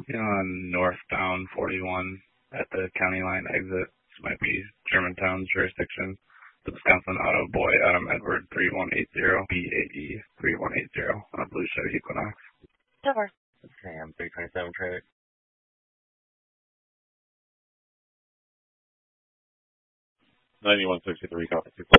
On northbound 41 at the county line exit. This might be Germantown's jurisdiction. The Wisconsin Auto Boy, Adam Edward 3180, BAE 3180 on a blue Chevy Equinox. Over. Sam 327 traffic. 9163, copy 2.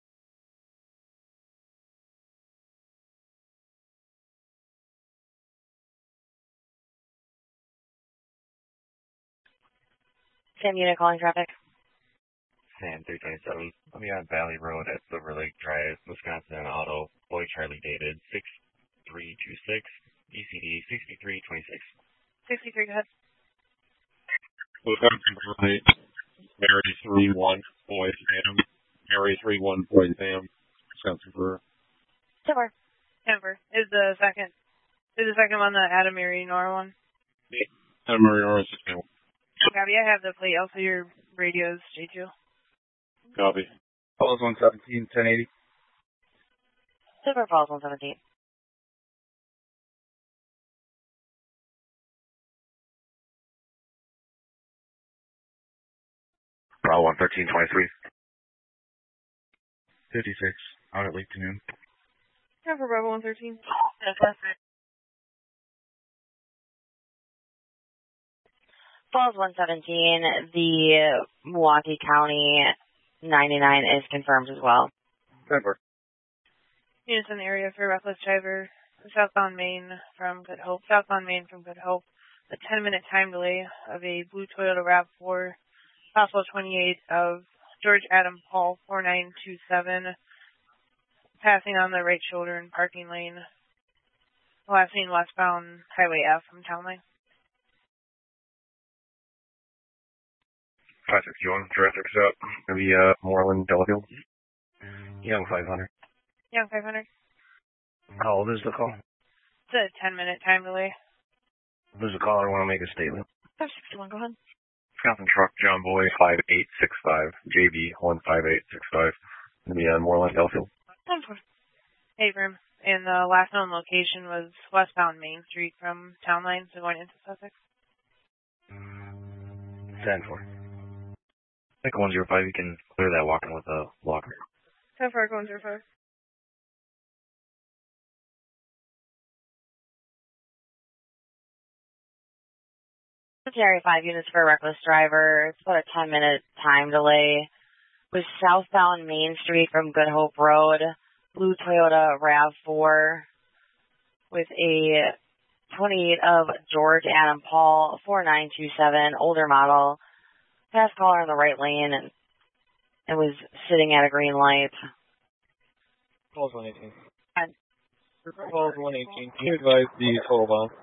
Sam unit calling traffic. Sam 327. I'll be on Valley Road at Silver Lake Drive, Wisconsin Auto Boy Charlie dated 6326, ECD 6326. 63, go ahead. Wisconsin Charlie, Mary 31 Boy Sam, Mary 31 Boy Sam, Wisconsin Brewer. Over. Denver. Is the second one the Adam Mary Nora one? Adam Mary Nora 61. Copy, I have the plate. Also, your radio's J2. Copy. Falls 117, 1080. Silver Falls 117. Bravo 11323. 56, out at Lake Canoe. Denver, Bravo 113. Falls 117, the Milwaukee County 99 is confirmed as well. Denver. Units in the area for reckless driver, southbound Main from Good Hope. Southbound Main from Good Hope. A 10-minute time delay of a blue Toyota RAV4, possible 28 of George Adam Paul 4927, passing on the right shoulder in parking lane. Last seen westbound Highway F from Town Line. 561, traffic's up. Maybe Moreland, Delafield. Young 500. Young 500. How old is the call? It's a 10-minute time delay. Who's the caller? Want to make a statement? 561, go ahead. Wisconsin Truck, John Boy 5865, JB 15865. Gonna be on Moreland, Delafield. 10-4. Abram. And the last known location was westbound Main Street from Town Line, so going into Sussex. 10-4. I think 105, you can clear that walking with a blocker. 10-4, going 05. Area 5 units for a reckless driver. It's about a 10-minute time delay. With southbound Main Street from Good Hope Road, blue Toyota RAV4 with a 28 of George Adam Paul 4927, older model. Passed caller in the right lane and it was sitting at a green light. Falls 118. And Falls 118. Can you advise the total bomb?